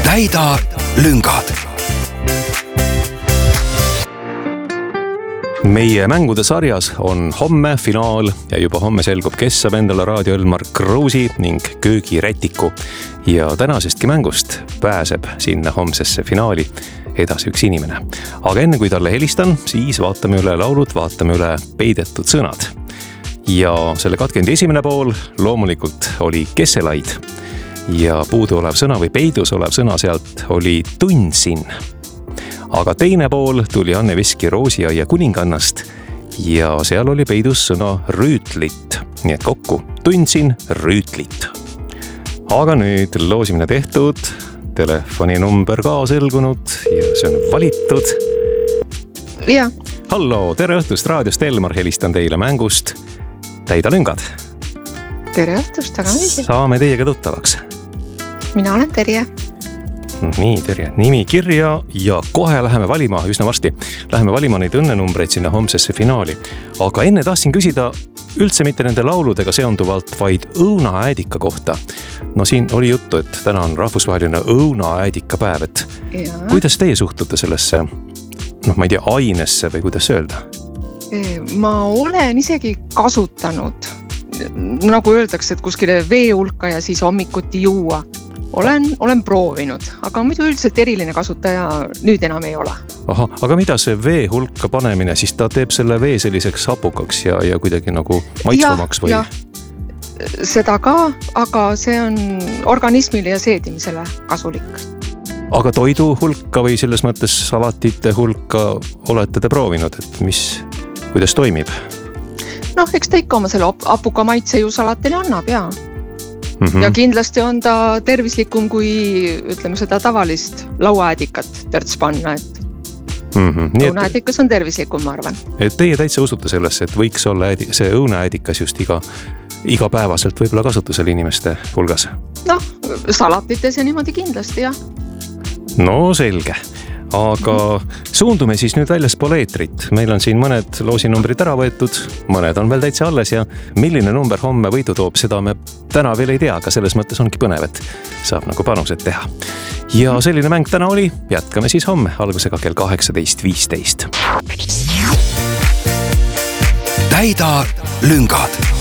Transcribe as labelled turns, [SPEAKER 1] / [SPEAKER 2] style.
[SPEAKER 1] täida lüngad. Meie mängude sarjas on homme finaal ja juba homme selgub, kes saab endale Raadio Elmar Kruusi ning köögirätiku. Ja tänasestki mängust pääseb sinna homsesse finaali edasi üks inimene. Aga enne kui talle helistan, siis vaatame üle laulud, vaatame üle peidetud sõnad. Ja selle katkendi esimene pool loomulikult oli kesselaid. Ja puudu olev sõna või peidus olev sõna sealt oli tundsin. Aga teine pool tuli Anne Veski Roosiaia kuningannast ja seal oli peidus sõna rüütlit. Nii et kokku tundsin rüütlit. Aga nüüd loosimine tehtud, telefoninumber ka selgunud ja see on valitud.
[SPEAKER 2] Ja.
[SPEAKER 1] Hallo, tere õhtust Raadiost Elmar, helistan teile mängust Täida lüngad.
[SPEAKER 2] Tere õhtust, aga meeldib.
[SPEAKER 1] Saame teiega tuttavaks.
[SPEAKER 2] Mina olen Terje.
[SPEAKER 1] Nii, Terje, nimi kirja ja kohe läheme valima, üsna varsti. Läheme valima neid õnnenumbreid sinna homsesse finaali. Aga enne tahtsin küsida üldse mitte nende lauludega seonduvalt, vaid õunaäädika kohta. No siin oli juttu, et täna on rahvusvaheline õunaäädika päev. Kuidas teie suhtute sellesse, ma ei tea, ainesse või kuidas öelda?
[SPEAKER 2] Ma olen isegi kasutanud, nagu öeldakse, et kuskile vee hulka ja siis hommikuti juua. Olen proovinud, aga muidu üldiselt eriline kasutaja nüüd enam ei ole.
[SPEAKER 1] Aha, aga mida see vee hulka panemine, siis ta teeb selle vee selliseks hapukaks ja kuidagi nagu maitsvamaks või?
[SPEAKER 2] Ja, seda ka, aga see on organismile ja seedimisele kasulik.
[SPEAKER 1] Aga toidu hulka või selles mõttes salatite hulka olete te proovinud, et kuidas toimib?
[SPEAKER 2] Eks ta ikka oma selle hapuka maitse ju salatile annab, jaa. Ja kindlasti on ta tervislikum kui, ütleme seda tavalist lauaäädikat törts panna, et õunaäädikas on tervislikum, ma arvan.
[SPEAKER 1] Et teie täitsa usute sellesse, et võiks olla see õunaäädikas just igapäevaselt võib-olla kasutusel inimeste hulgas?
[SPEAKER 2] Salatites ja niimoodi kindlasti, jah.
[SPEAKER 1] No selge. Aga suundume siis nüüd väljaspool eetrit. Meil on siin mõned loosinumbrid ära võetud, mõned on veel täitsa alles ja milline number homme võidu toob, seda me täna veel ei tea, aga selles mõttes ongi põnev, et saab nagu panused teha. Ja selline mäng täna oli, jätkame siis homme algusega kell 18.15. Täida lüngad.